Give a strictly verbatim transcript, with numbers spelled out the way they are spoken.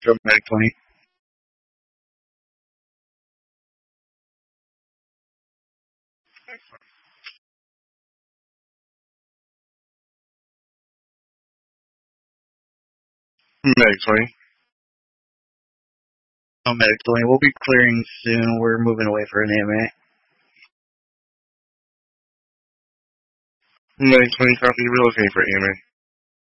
Go Medic twenty. Medic twenty. Oh, Medic twenty. We'll be clearing soon. We're moving away for an A M A. Medic twenty, copy. Relocating for A M A.